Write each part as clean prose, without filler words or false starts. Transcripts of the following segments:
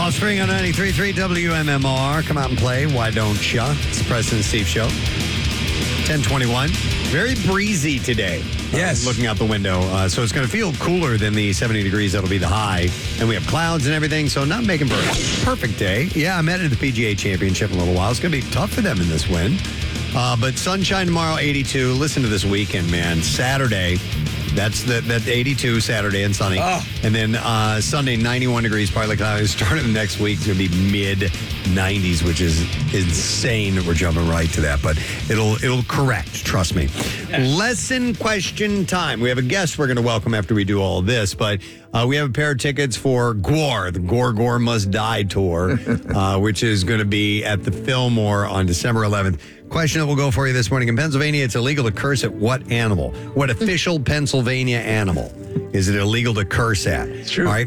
Offspring on 93.3 WMMR. Come out and play. Why don't ya? It's the Preston and Steve Show. 10:21. Very breezy today. Yes. Looking out the window. So it's going to feel cooler than the 70 degrees that'll be the high. And we have clouds and everything, so not making for a perfect day. Yeah, I'm headed to the PGA Championship in a little while. It's going to be tough for them in this win. But sunshine tomorrow, 82. Listen to this weekend, man. Saturday, that's 82 Saturday and sunny. Oh. And then Sunday, 91 degrees, partly cloudy. Starting the next week, it's going to be mid-90s, which is insane that we're jumping right to that. But it'll correct, trust me. Lesson question time. We have a guest we're going to welcome after we do all of this, but we have a pair of tickets for GWAR, the Gore Must Die Tour, which is going to be at the Fillmore on December 11th. Question that will go for you this morning. In Pennsylvania, it's illegal to curse at what animal? What official Pennsylvania animal is it illegal to curse at? It's true. All right,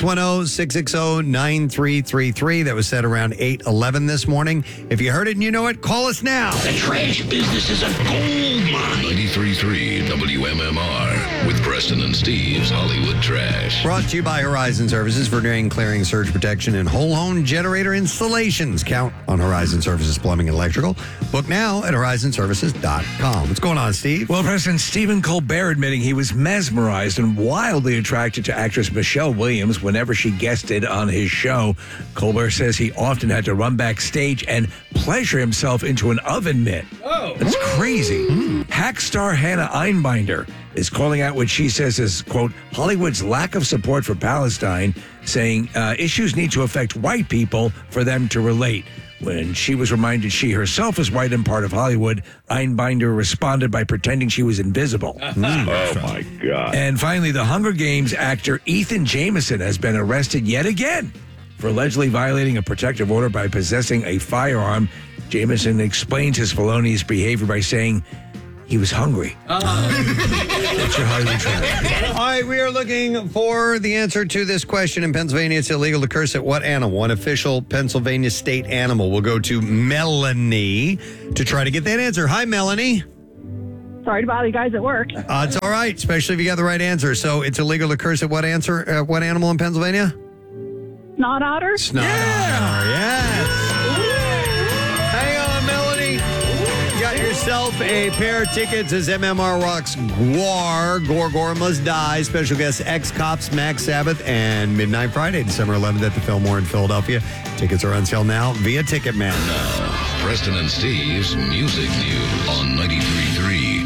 610-660-9333. That was said around 8:11 this morning. If you heard it and you know it, call us now. The trash business is a gold mine. 93.3 WMMR with Preston and Steve's Hollywood Trash. Brought to you by Horizon Services for drain clearing, surge protection, and whole home generator installations. Count on Horizon Services Plumbing and Electrical. Book now at horizonservices.com. What's going on, Steve? Well, President Stephen Colbert admitting he was mesmerized and wildly attracted to actress Michelle Williams whenever she guested on his show. Colbert says he often had to run backstage and pleasure himself into an oven mitt. Oh, that's crazy. Hack star Hannah Einbinder is calling out what she says is, quote, Hollywood's lack of support for Palestine, saying issues need to affect white people for them to relate. When she was reminded she herself is white and part of Hollywood, Einbinder responded by pretending she was invisible. Oh, my God. And finally, the Hunger Games actor Ethan Jameson has been arrested yet again for allegedly violating a protective order by possessing a firearm. Jameson explains his felonious behavior by saying he was hungry. That's your Hollywood Trash. All right, we are looking for the answer to this question. In Pennsylvania, it's illegal to curse at what animal? One official Pennsylvania state animal. We'll go to Melanie to try to get that answer. Hi, Melanie. Sorry to bother you guys at work. It's all right, especially if you got the right answer. So it's illegal to curse at what answer? What animal in Pennsylvania? Snot otter? Snot otter, yes. Hang on, Melanie. You got yourself a pair of tickets as MMR Rocks GWAR, Gore Must Die. Special guests X-Cops, Max Sabbath, and Midnight Friday, December 11th at the Fillmore in Philadelphia. Tickets are on sale now via Ticketman. Now, Preston and Steve's Music News on 93.3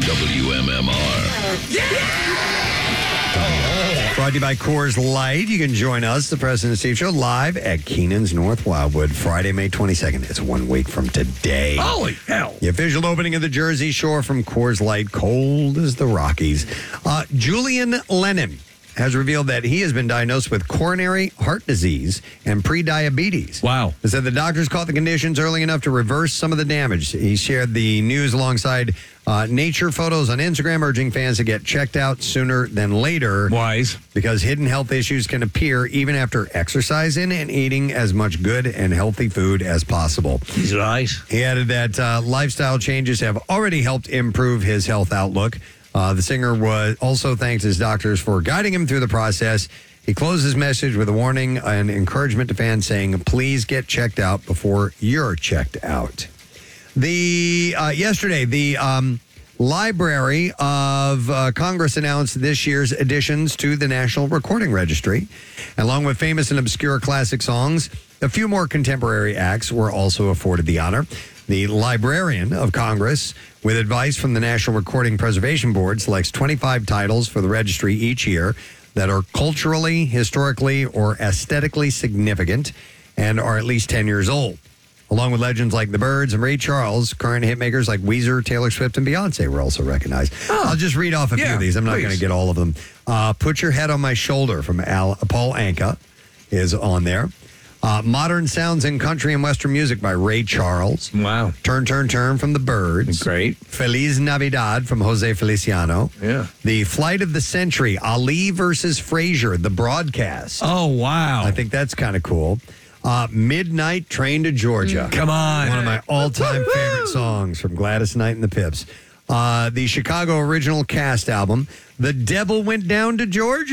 WMMR. Brought to you by Coors Light. You can join us, the Preston and Steve Show, live at Keenan's North Wildwood, Friday, May 22nd. It's 1 week from today. Holy hell. The official opening of the Jersey Shore from Coors Light, cold as the Rockies. Julian Lennon has revealed that he has been diagnosed with coronary heart disease and prediabetes. Wow. He said the doctors caught the conditions early enough to reverse some of the damage. He shared the news alongside nature photos on Instagram, urging fans to get checked out sooner than later. Wise. Because hidden health issues can appear even after exercising and eating as much good and healthy food as possible. He's right. He added that lifestyle changes have already helped improve his health outlook. The singer was also thanked his doctors for guiding him through the process. He closed his message with a warning and encouragement to fans saying, please get checked out before you're checked out. Yesterday, the Library of Congress announced this year's additions to the National Recording Registry. Along with famous and obscure classic songs, a few more contemporary acts were also afforded the honor. The Librarian of Congress, with advice from the National Recording Preservation Board, selects 25 titles for the registry each year that are culturally, historically, or aesthetically significant and are at least 10 years old. Along with legends like the Byrds and Ray Charles, current hitmakers like Weezer, Taylor Swift, and Beyonce were also recognized. I'll just read off a few of these. I'm not going to get all of them. Put Your Head on My Shoulder from Paul Anka is on there. Modern Sounds in Country and Western Music by Ray Charles. Wow. Turn, Turn, Turn from the Byrds. Great. Feliz Navidad from Jose Feliciano. Yeah. The Flight of the Century, Ali versus Frazier, the broadcast. Oh, wow. I think that's kind of cool. Midnight Train to Georgia. Come on. One of my all-time favorite songs from Gladys Knight and the Pips. The Chicago original cast album, The Devil Went Down to Georgia.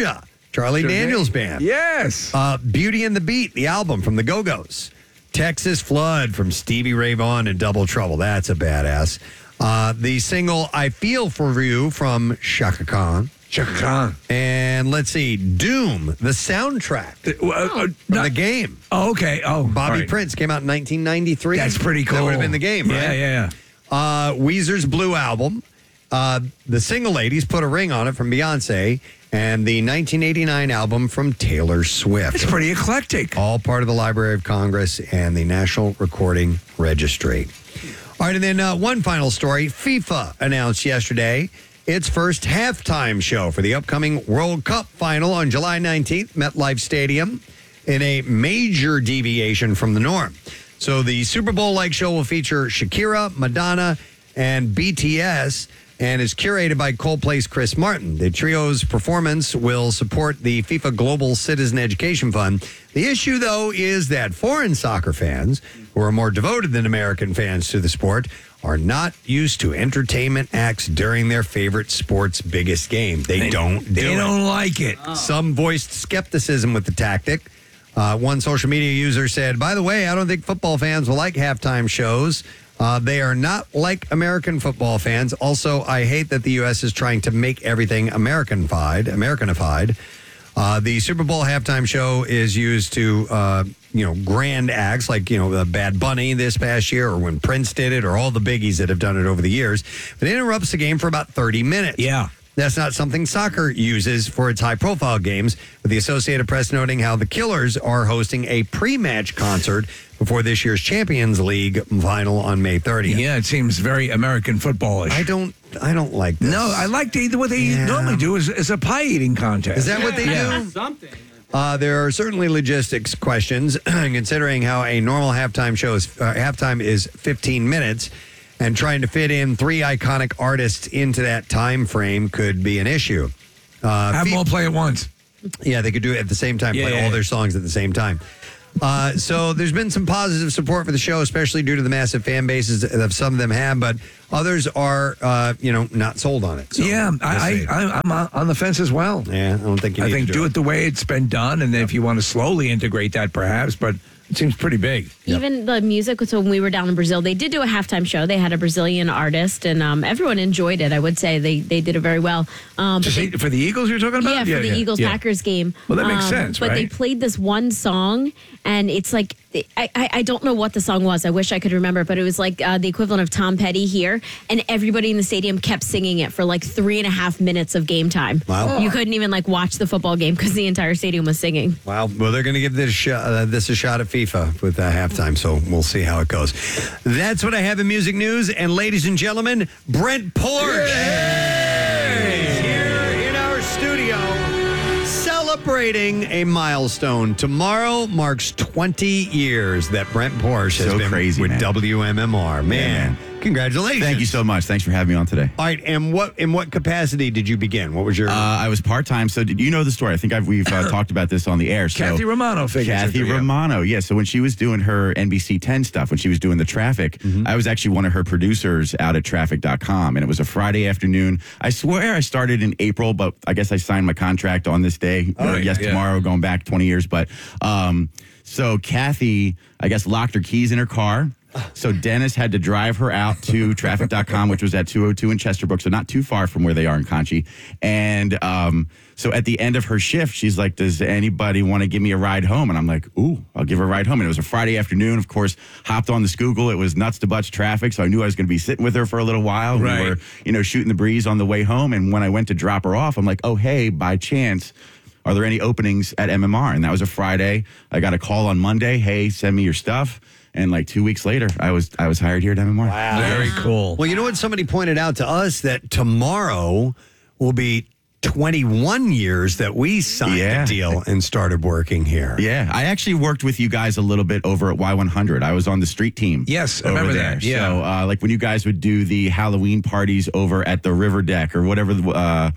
Charlie Daniels Band. Yes. Beauty and the Beat, the album from the Go-Go's. Texas Flood from Stevie Ray Vaughan and Double Trouble. That's a badass. The single I Feel For You from Chaka Khan. Chaka Khan. And let's see, Doom, the soundtrack from the game. Oh, okay. Oh, Bobby all right. Prince came out in 1993. That's pretty cool. That would have been the game, right? Yeah. Weezer's Blue Album. The Single Ladies, Put a Ring on It from Beyonce. And the 1989 album from Taylor Swift. It's pretty eclectic. All part of the Library of Congress and the National Recording Registry. All right, and then one final story. FIFA announced yesterday its first halftime show for the upcoming World Cup final on July 19th, MetLife Stadium, in a major deviation from the norm. So the Super Bowl-like show will feature Shakira, Madonna, and BTS, and is curated by Coldplay's Chris Martin. The trio's performance will support the FIFA Global Citizen Education Fund. The issue, though, is that foreign soccer fans, who are more devoted than American fans to the sport, are not used to entertainment acts during their favorite sport's biggest game. They don't like it. Some voiced skepticism with the tactic. One social media user said, by the way, I don't think football fans will like halftime shows. They are not like American football fans. Also, I hate that the U.S. is trying to make everything Americanified. The Super Bowl halftime show is used to, grand acts like, the Bad Bunny this past year, or when Prince did it, or all the biggies that have done it over the years. But it interrupts the game for about 30 minutes. Yeah. That's not something soccer uses for its high-profile games, with the Associated Press noting how the Killers are hosting a pre-match concert before this year's Champions League final on May 30th. Yeah, it seems very American footballish. I don't like this. No, I like what they normally do is a pie eating contest. Is that what they do? Something. There are certainly logistics questions, considering how a normal halftime is 15 minutes. And trying to fit in three iconic artists into that time frame could be an issue. Have them all play at once. Yeah, they could do it at the same time, play all their songs at the same time. So there's been some positive support for the show, especially due to the massive fan bases that some of them have, but others are, not sold on it. So I'm on the fence as well. Yeah, I don't think you need I think to do it the way it's been done, and then if you want to slowly integrate that, perhaps, but it seems pretty big. Even the music, so when we were down in Brazil, they did do a halftime show. They had a Brazilian artist, and everyone enjoyed it. I would say they did it very well. For the Eagles you're talking about? Yeah, for the Eagles-Packers game. Well, that makes sense, but right? they played this one song, and it's like, I don't know what the song was. I wish I could remember, but it was like the equivalent of Tom Petty here, and everybody in the stadium kept singing it for like 3.5 minutes of game time. Wow. You couldn't even watch the football game because the entire stadium was singing. Wow. Well, they're going to give this a shot at FIFA with halftime, so we'll see how it goes. That's what I have in music news. And ladies and gentlemen, Brent Porsche is here in our studio celebrating a milestone. Tomorrow marks 20 years that Brent Porsche has been crazy, with man. WMMR. Man, congratulations. Thank you so much. Thanks for having me on today. All right, and in what capacity did you begin? What was your... I was part-time, so did you know the story? I think we've talked about this on the air. So Kathy Romano figures Kathy into it, yeah. Romano, yeah. So when she was doing her NBC 10 stuff, when she was doing the traffic, I was actually one of her producers out at traffic.com, and it was a Friday afternoon. I swear I started in April, but I guess I signed my contract on this day. Tomorrow, going back 20 years. But so Kathy, I guess, locked her keys in her car. So Dennis had to drive her out to traffic.com, which was at 202 in Chesterbrook, so not too far from where they are in Conchie. And so at the end of her shift, she's like, does anybody want to give me a ride home? And I'm like, ooh, I'll give her a ride home. And it was a Friday afternoon, of course, hopped on the Schuylkill. It was nuts to butts traffic, so I knew I was going to be sitting with her for a little while. Right. We were, shooting the breeze on the way home. And when I went to drop her off, I'm like, oh, hey, by chance, are there any openings at MMR? And that was a Friday. I got a call on Monday. Hey, send me your stuff. And like 2 weeks later, I was hired here at MMR. Wow. Very cool. Well, you know what? Somebody pointed out to us that tomorrow will be 21 years that we signed a deal and started working here. Yeah, I actually worked with you guys a little bit over at Y100. I was on the street team. Yes, I over remember there. that. Yeah. So, like when you guys would do the Halloween parties over at the River Deck or whatever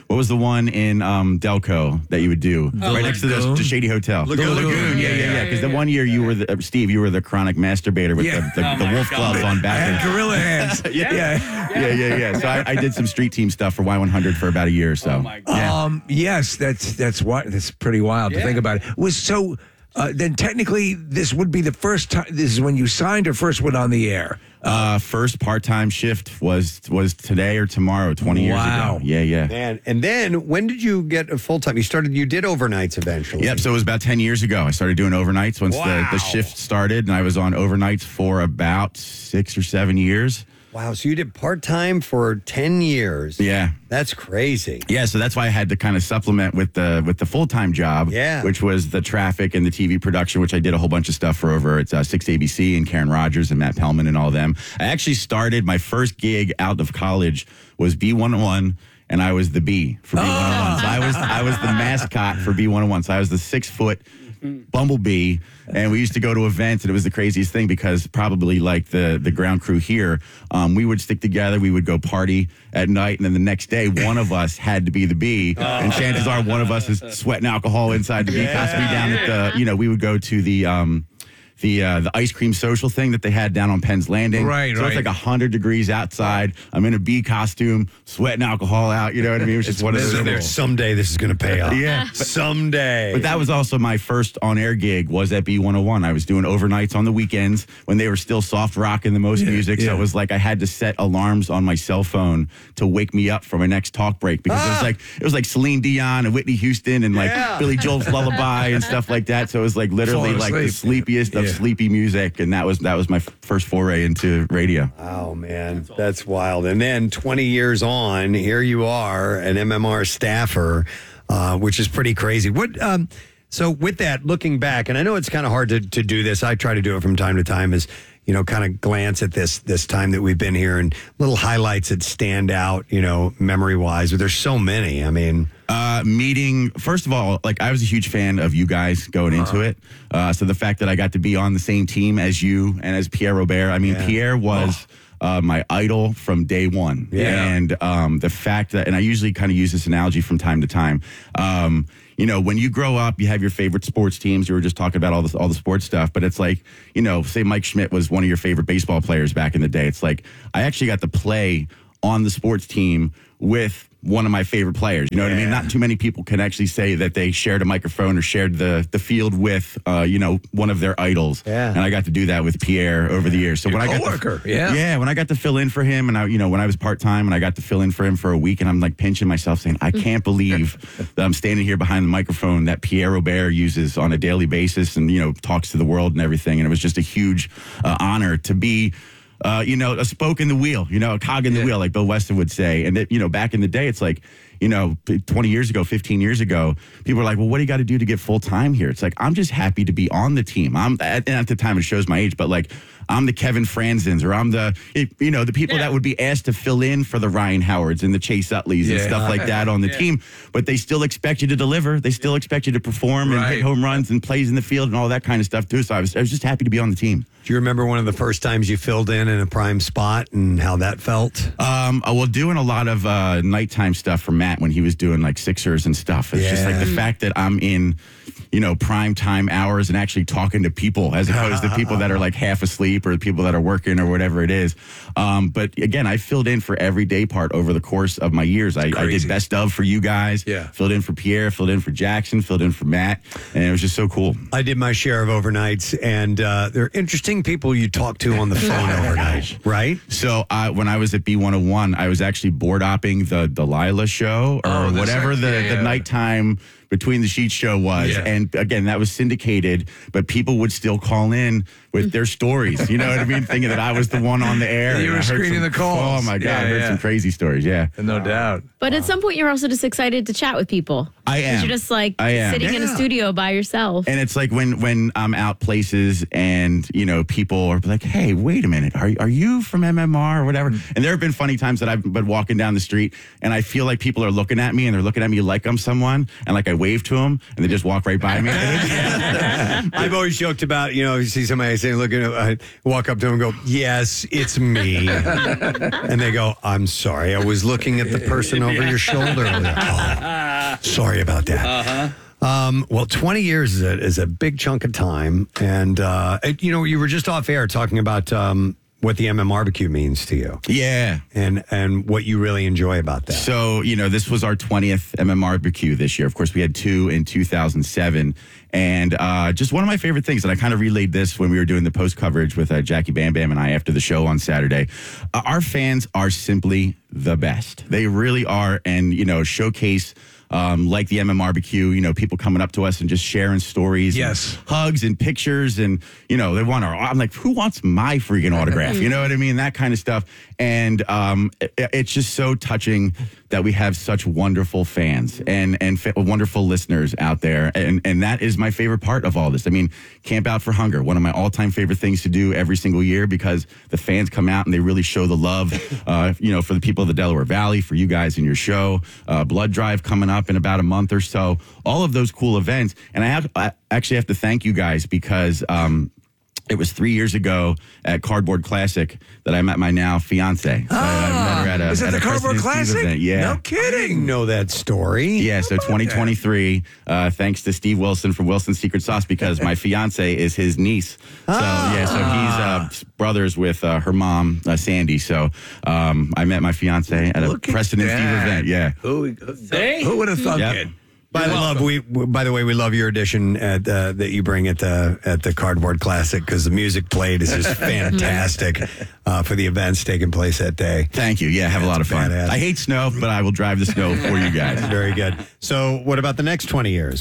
What was the one in Delco that you would do right next to Lagoon? the Shady Hotel? Lagoon. The Lagoon. Yeah. Because the one year you were Steve, you were the chronic masturbator with the wolf gloves on I back. had gorilla hands. Yeah. So I did some street team stuff for Y100 for about a year or so. Oh my God. Yes, that's pretty wild to think about. It was so. Then technically, this would be the first time. This is when you signed or first went on the air. First part-time shift was today or tomorrow, 20 years Wow. ago. Yeah. Man, and then when did you get a full time? You did overnights eventually. Yep. So it was about 10 years ago. I started doing overnights once the shift started, and I was on overnights for about 6 or 7 years. Wow. So you did part time for 10 years. Yeah. That's crazy. Yeah, so that's why I had to kind of supplement with the full-time job, which was the traffic and the TV production, which I did a whole bunch of stuff for over at 6 ABC and Karen Rogers and Matt Pellman and all them. I actually started my first gig out of college was B101, and I was the B for B101. So I was the mascot for B101. So I was the 6-foot bumblebee, and we used to go to events, and it was the craziest thing because probably like the ground crew here, we would stick together, we would go party at night, and then the next day one of us had to be the bee, and chances are one of us is sweating alcohol inside the bee costume down at the, we would go to the ice cream social thing that they had down on Penn's Landing. Right. It's like 100 degrees outside. I'm in a bee costume, sweating alcohol out. You know what I mean? It was just one of those. Someday this is going to pay off. Yeah. Someday. But that was also my first on-air gig was at B101. I was doing overnights on the weekends when they were still soft rocking the most music. So it was like I had to set alarms on my cell phone to wake me up for my next talk break because it was like Celine Dion and Whitney Houston and like Billy Joel's Lullaby and stuff like that. So it was like literally like the sleepiest of sleepy music, and that was my first foray into radio. Oh man, that's wild. And then 20 years on, here you are, an MMR staffer, which is pretty crazy. What? So with that, looking back, and I know it's kind of hard to do this. I try to do it from time to time. Is kind of glance at this time that we've been here and little highlights that stand out, memory wise. But there's so many. I mean. Meeting, first of all, like I was a huge fan of you guys going into it. So the fact that I got to be on the same team as you and as Pierre Robert, I mean, Pierre was my idol from day one. Yeah. And the fact that, and I usually kind of use this analogy from time to time, when you grow up, you have your favorite sports teams. You were just talking about all the sports stuff, but it's like, say Mike Schmidt was one of your favorite baseball players back in the day. It's like, I actually got to play on the sports team with one of my favorite players. You know what I mean? Not too many people can actually say that they shared a microphone or shared the field with, one of their idols. Yeah. And I got to do that with Pierre over the years. So Your when coworker, when I got to fill in for him, and when I was part-time and I got to fill in for him for a week, and I'm like pinching myself saying, I can't believe that I'm standing here behind the microphone that Pierre Robert uses on a daily basis and, talks to the world and everything. And it was just a huge honor to be a spoke in the wheel, a cog in the wheel, like Bill Weston would say. And, back in the day, it's like, 20 years ago, 15 years ago, people were like, well, what do you got to do to get full time here? It's like, I'm just happy to be on the team. And at the time, it shows my age, but like, I'm the Kevin Franzens, or I'm the people that would be asked to fill in for the Ryan Howards and the Chase Utleys and stuff like that on the team. But they still expect you to deliver. They still expect you to perform and hit home runs and plays in the field and all that kind of stuff too. So I was just happy to be on the team. Do you remember one of the first times you filled in a prime spot and how that felt? Well, doing a lot of nighttime stuff for Matt when he was doing like Sixers and stuff. It's just like the fact that I'm in, prime time hours and actually talking to people as opposed to people that are like half asleep or people that are working or whatever it is. But again, I filled in for every day part over the course of my years. I did best of for you guys. Filled in for Pierre, filled in for Jackson, filled in for Matt. And it was just so cool. I did my share of overnights, and they're interesting people you talk to on the phone overnight, right? So when I was at B101, I was actually board opping the Delilah show or whatever the nighttime Between the Sheets show was. Yeah. And again, that was syndicated, but people would still call in with their stories. You know what I mean? Thinking that I was the one on the air. You were screening the calls. Oh my God, I heard some crazy stories. Yeah. No doubt. But at some point, you're also just excited to chat with people. I am. You're just like I am. sitting in a studio by yourself. And it's like when I'm out places and, people are like, hey, wait a minute. Are you from MMR or whatever? And there have been funny times that I've been walking down the street and I feel like people are looking at me and they're looking at me like I'm someone. And like I wave to them and they just walk right by me. I've always joked about, you see somebody saying, I walk up to them and go, yes, it's me. And they go, I'm sorry. I was looking at the person over your shoulder. Oh, sorry about that. Well, 20 years is a big chunk of time. And, you were just off air talking about what the MMRBQ means to you. Yeah. And what you really enjoy about that. So, this was our 20th MMRBQ this year. Of course, we had 2 in 2007. And just one of my favorite things, and I kind of relayed this when we were doing the post coverage with Jackie Bam Bam and I after the show on Saturday. Our fans are simply the best. They really are. And, showcase like the MMRBQ, people coming up to us and just sharing stories. Yes. And hugs and pictures. And, they want I'm like, who wants my freaking autograph? You know what I mean? That kind of stuff. And it's just so touching that we have such wonderful fans and wonderful listeners out there. And that is my favorite part of all this. I mean, Camp Out for Hunger, one of my all-time favorite things to do every single year because the fans come out and they really show the love, for the people of the Delaware Valley, for you guys and your show. Blood Drive coming up in about a month or so. All of those cool events. And I actually have to thank you guys because it was 3 years ago at Cardboard Classic that I met my now fiance. So I met her at is that the Cardboard Classic? Event. Yeah. No I kidding. didn't know that story. Yeah, so 2023, thanks to Steve Wilson from Wilson's Secret Sauce because my fiance is his niece. So he's brothers with her mom, Sandy. So I met my fiance at a Preston and Steve event. Yeah. Who would have thunk it? By the way, we love your edition that you bring at the Cardboard Classic because the music played is just fantastic for the events taking place that day. Thank you. Yeah, have a lot of fun. Badass. I hate snow, but I will drive the snow for you guys. Very good. So, what about the next 20 years?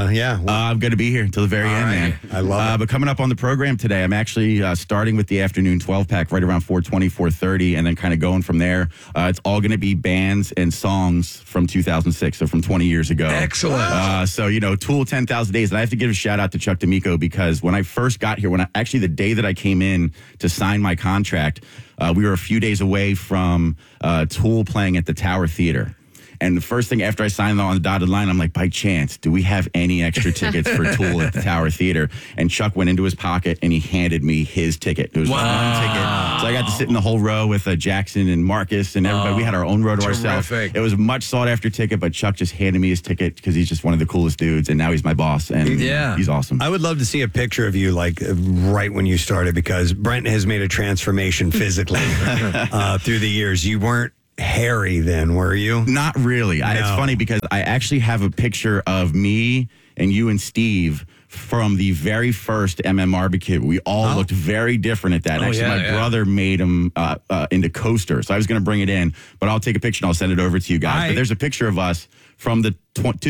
I'm going to be here until the very end, man. I love it. But coming up on the program today, I'm actually starting with the afternoon 12-pack right around 4:20, 4:30, and then kind of going from there. It's all going to be bands and songs from 2006, so from 20 years ago. Excellent. Tool 10,000 Days. And I have to give a shout out to Chuck D'Amico because when I first got here, the day that I came in to sign my contract, we were a few days away from Tool playing at the Tower Theater. And the first thing after I signed on the dotted line, I'm like, by chance, do we have any extra tickets for Tool at the Tower Theater? And Chuck went into his pocket and he handed me his ticket. It was one ticket. So I got to sit in the whole row with Jackson and Marcus and everybody. We had our own row to ourselves. It was a much sought after ticket, but Chuck just handed me his ticket because he's just one of the coolest dudes. And now he's my boss. And he's awesome. I would love to see a picture of you right when you started because Brent has made a transformation physically through the years. You weren't hairy then, were you? Not really. No. It's funny because I actually have a picture of me and you and Steve from the very first MMRBQ. We all looked very different at that. Actually, my brother made them into coasters. So I was going to bring it in, but I'll take a picture and I'll send it over to you guys. But there's a picture of us from the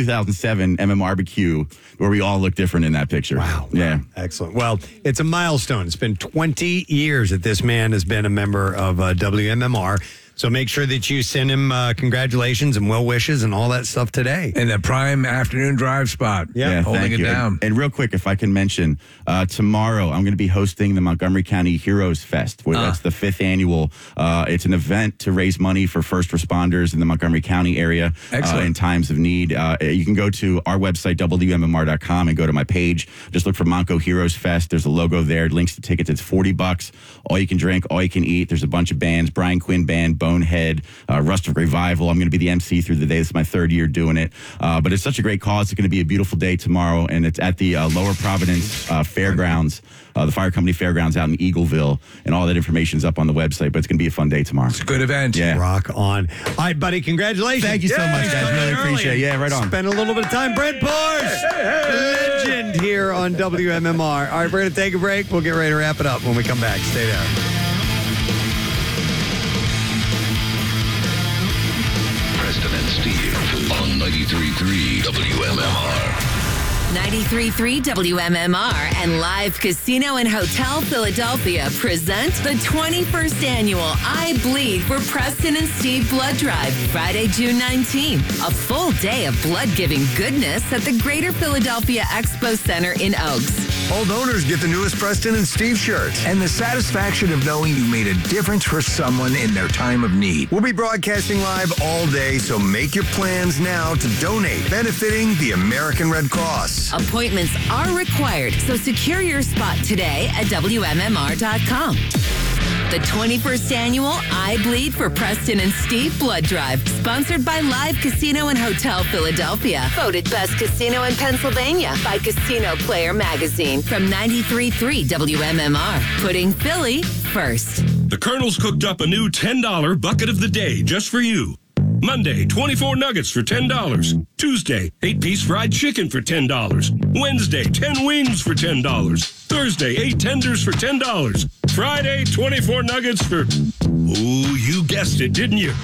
2007 MMRBQ where we all look different in that picture. Wow. Yeah. Excellent. Well, it's a milestone. It's been 20 years that this man has been a member of WMMR. So make sure that you send him congratulations and well wishes and all that stuff today. In the prime afternoon drive spot. Yeah, holding it down. And real quick, if I can mention, tomorrow I'm going to be hosting the Montgomery County Heroes Fest. That's the 5th annual. It's an event to raise money for first responders in the Montgomery County area in times of need. You can go to our website, WMMR.com, and go to my page. Just look for Monco Heroes Fest. There's a logo there. Links to tickets. It's $40. All you can drink, all you can eat. There's a bunch of bands. Brian Quinn Band, Bonehead, Rustic Revival. I'm going to be the MC through the day. This is my 3rd year doing it. But it's such a great cause. It's going to be a beautiful day tomorrow, and it's at the Lower Providence Fairgrounds, the Fire Company Fairgrounds out in Eagleville, and all that information's up on the website. But it's going to be a fun day tomorrow. It's a good event. Yeah. Rock on. All right, buddy, congratulations. Thank you so much, guys. Really appreciate it. Yeah, right on. Spend a little bit of time. Brent Porsche, legend here on WMMR. All right, we're going to take a break. We'll get ready to wrap it up when we come back. Stay there. Preston and Steve on 93.3 WMMR. 93.3 WMMR and Live Casino and Hotel Philadelphia present the 21st annual I Bleed for Preston and Steve Blood Drive, Friday, June 19th. A full day of blood-giving goodness at the Greater Philadelphia Expo Center in Oaks. Old owners get the newest Preston and Steve shirts. And the satisfaction of knowing you made a difference for someone in their time of need. We'll be broadcasting live all day, so make your plans now to donate, benefiting the American Red Cross. Appointments are required, so secure your spot today at WMMR.com. The 21st annual I Bleed for Preston and Steve Blood Drive, sponsored by Live Casino and Hotel Philadelphia. Voted best casino in Pennsylvania by Casino Player Magazine from 93.3 WMMR. Putting Philly first. The Colonel's cooked up a new $10 bucket of the day just for you. Monday, 24 nuggets for $10. Tuesday, 8-piece fried chicken for $10. Wednesday, 10 wings for $10. Thursday, 8 tenders for $10. Friday, 24 nuggets for, ooh, you guessed it, didn't you?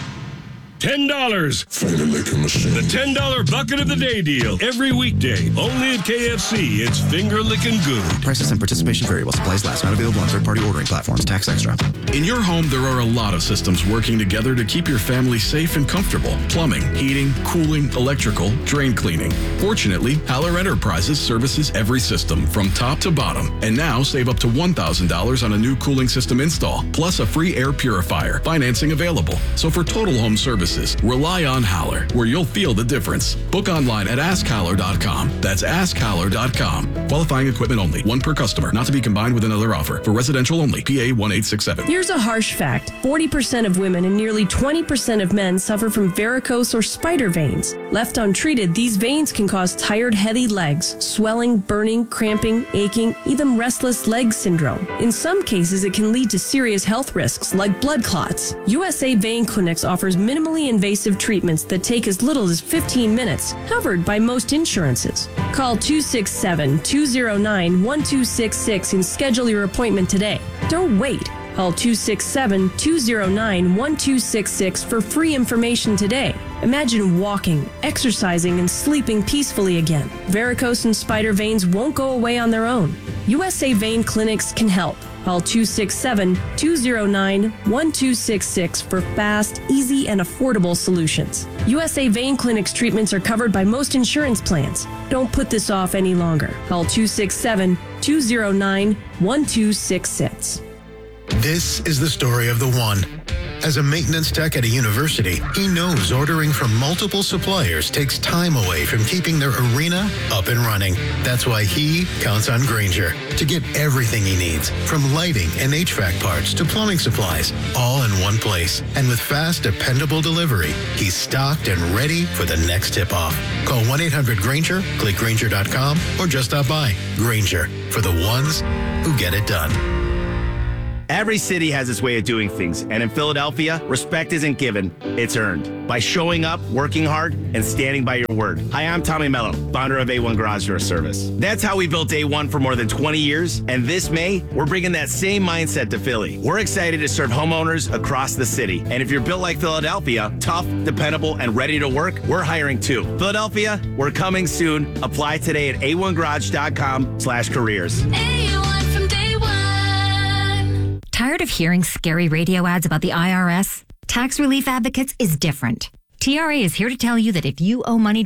$10. Finger licking machine. The $10 bucket of the day deal. Every weekday. Only at KFC. It's finger licking good. Prices and participation variable. Supplies last. Not available on third-party ordering platforms. Tax extra. In your home, there are a lot of systems working together to keep your family safe and comfortable. Plumbing, heating, cooling, electrical, drain cleaning. Fortunately, Haller Enterprises services every system from top to bottom. And now save up to $1,000 on a new cooling system install, plus a free air purifier. Financing available. So for total home services, rely on Haller, where you'll feel the difference. Book online at askhaller.com. That's askhaller.com. Qualifying equipment only. One per customer. Not to be combined with another offer. For residential only. PA 1867. Here's a harsh fact. 40% of women and nearly 20% of men suffer from varicose or spider veins. Left untreated, these veins can cause tired, heavy legs, swelling, burning, cramping, aching, even restless leg syndrome. In some cases, it can lead to serious health risks like blood clots. USA Vein Clinics offers minimally invasive treatments that take as little as 15 minutes, covered by most insurances. Call 267-209-1266 and schedule your appointment today. Don't wait. Call 267-209-1266 for free information today. Imagine walking, exercising, and sleeping peacefully again. Varicose and spider veins won't go away on their own. USA Vein Clinics can help. Call 267-209-1266 for fast, easy, and affordable solutions. USA Vein Clinic's treatments are covered by most insurance plans. Don't put this off any longer. Call 267-209-1266. This is the story of the one. As a maintenance tech at a university, he knows ordering from multiple suppliers takes time away from keeping their arena up and running. That's why he counts on Grainger to get everything he needs, from lighting and HVAC parts to plumbing supplies, all in one place. And with fast, dependable delivery, he's stocked and ready for the next tip-off. Call 1-800-GRAINGER, click Grainger.com, or just stop by. Grainger, for the ones who get it done. Every city has its way of doing things, and in Philadelphia, respect isn't given, it's earned. By showing up, working hard, and standing by your word. Hi, I'm Tommy Mello, founder of A1 Garage Door Service. That's how we built A1 for more than 20 years, and this May, we're bringing that same mindset to Philly. We're excited to serve homeowners across the city, and if you're built like Philadelphia, tough, dependable, and ready to work, we're hiring too. Philadelphia, we're coming soon. Apply today at a1garage.com/careers. A1 from day one. Tired of hearing scary radio ads about the IRS? Tax Relief Advocates is different. TRA is here to tell you that if you owe money